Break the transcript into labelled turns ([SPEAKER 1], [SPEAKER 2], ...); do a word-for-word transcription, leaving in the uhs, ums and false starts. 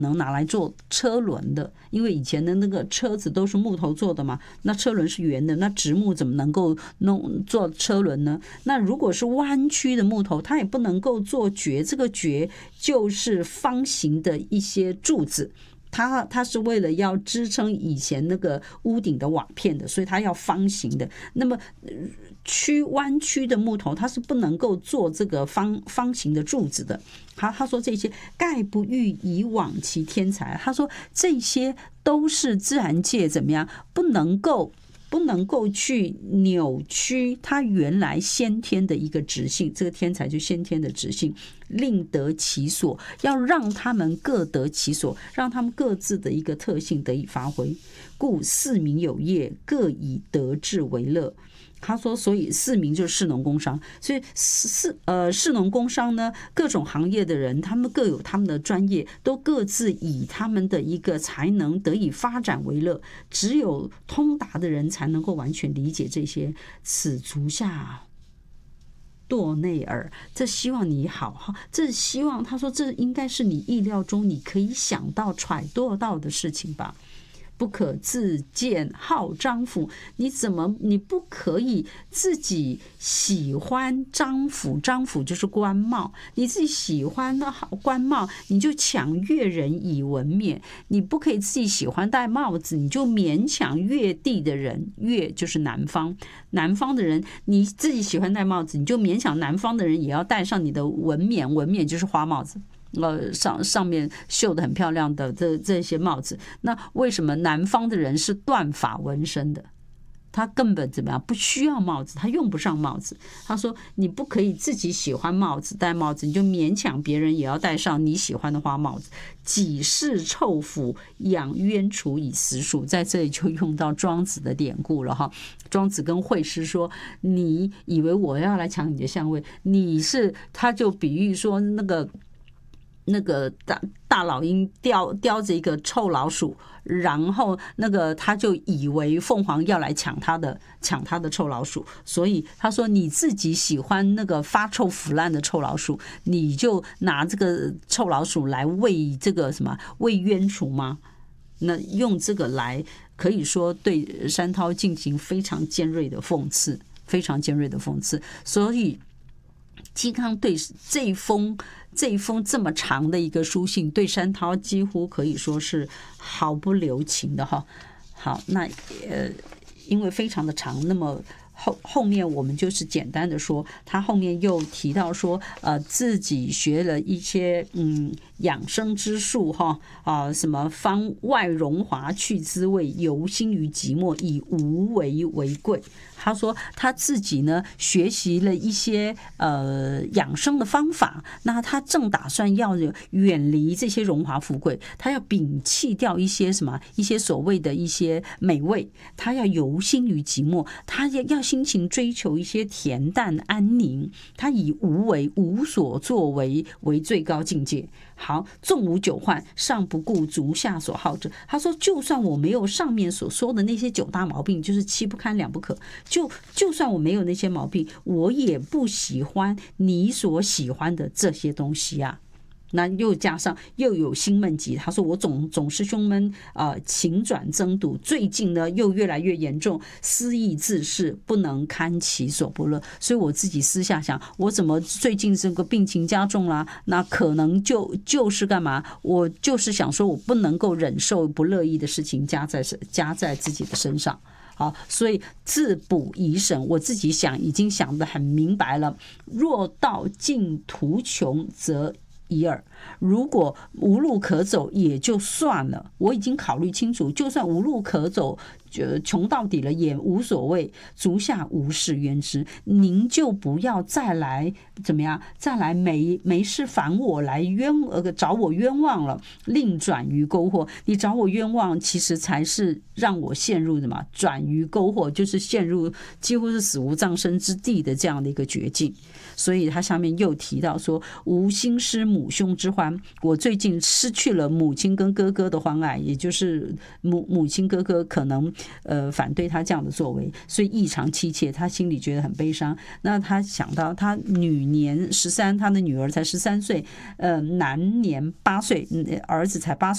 [SPEAKER 1] 能拿来做车轮的，因为以前的那个车子都是木头做的嘛，那车轮是圆的，那直木怎么能够弄做车轮呢？那如果是弯曲的木头，它也不能够做橛，这个橛就是方形的一些柱子。它它是为了要支撑以前那个屋顶的瓦片的，所以它要方形的。那么曲弯曲的木头，它是不能够做这个方方形的柱子的。他他说这些盖不欲以往其天才，他说这些都是自然界怎么样不能够。不能够去扭曲它原来先天的一个直性，这个天才就先天的直性，另得其所，要让他们各得其所，让他们各自的一个特性得以发挥。故四民有业，各以德治为乐。他说，所以四民就是士农工商，所以士呃士农工商呢，各种行业的人，他们各有他们的专业，都各自以他们的一个才能得以发展为乐。只有通达的人才能够完全理解这些。此足下堕内耳，这希望你好，这希望他说这应该是你意料中你可以想到揣度到的事情吧。不可自见好张府，你怎么你不可以自己喜欢张府？张府就是官帽，你自己喜欢的好官帽，你就抢越人以文冕；你不可以自己喜欢戴帽子，你就勉强越地的人，越就是南方，南方的人你自己喜欢戴帽子，你就勉强南方的人也要戴上你的文冕，文冕就是花帽子。呃，上上面绣的很漂亮的这这些帽子，那为什么南方的人是断发纹身的？他根本怎么样不需要帽子，他用不上帽子。他说你不可以自己喜欢帽子戴帽子，你就勉强别人也要戴上你喜欢的花帽子。己是臭腐，养冤厨以食数，在这里就用到庄子的典故了哈。庄子跟惠施说，你以为我要来抢你的相位，你是他就比喻说那个。那个大大老鹰叼叼着一个臭老鼠，然后那个他就以为凤凰要来抢他的抢他的臭老鼠，所以他说你自己喜欢那个发臭腐烂的臭老鼠，你就拿这个臭老鼠来喂这个什么喂冤厨吗？那用这个来可以说对山涛进行非常尖锐的讽刺，非常尖锐的讽刺，所以嵇康对这一封这一封这么长的一个书信，对山涛几乎可以说是毫不留情的哈。好，那呃，因为非常的长，那么后后面我们就是简单的说，他后面又提到说，呃，自己学了一些嗯养生之术哈啊，什么方外荣华去滋味，游心于寂寞，以无为为贵。他说他自己呢学习了一些呃养生的方法，那他正打算要远离这些荣华富贵，他要摒弃掉一些什么一些所谓的一些美味，他要游心于寂寞，他要要心情追求一些恬淡安宁，他以无为无所作为为最高境界。好，纵无九患，尚不顾足下所好者。他说，就算我没有上面所说的那些九大毛病，就是七不堪两不可，就就算我没有那些毛病，我也不喜欢你所喜欢的这些东西啊。那又加上又有心闷疾，他说我总总是胸闷啊，情转增堵，最近呢又越来越严重，思意自恃，不能堪其所不乐。所以我自己私下想，我怎么最近这个病情加重啦？那可能就就是干嘛？我就是想说，我不能够忍受不乐意的事情加在加在自己的身上。好，所以自补以审，我自己想已经想得很明白了。若到尽途穷，则已耳。如果无路可走也就算了，我已经考虑清楚，就算无路可走，穷到底了也无所谓，足下无事冤之，您就不要再来怎么样，再来没没事烦我来冤呃找我冤枉了，另转于沟壑。你找我冤枉，其实才是让我陷入的嘛，转于沟壑就是陷入几乎是死无葬身之地的这样的一个绝境。所以他下面又提到说，无心失母兄之欢，我最近失去了母亲跟哥哥的欢爱，也就是母母亲哥哥可能呃反对他这样的作为，所以异常妻妾，他心里觉得很悲伤。那他想到他女年十三，他的女儿才十三岁，呃男年八岁，儿子才八岁。